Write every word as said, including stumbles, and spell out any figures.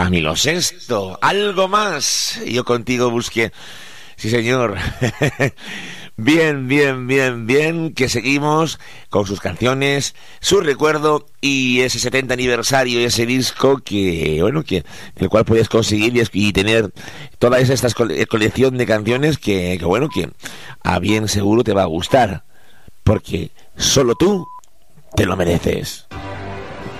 Camilo Sesto, algo más. Yo contigo busqué. Sí, señor. Bien, bien, bien, bien, que seguimos con sus canciones, su recuerdo y ese setenta aniversario y ese disco que, bueno, que el cual puedes conseguir y, y tener toda esa esta colección de canciones que, que, bueno, que a bien seguro te va a gustar, porque solo tú te lo mereces.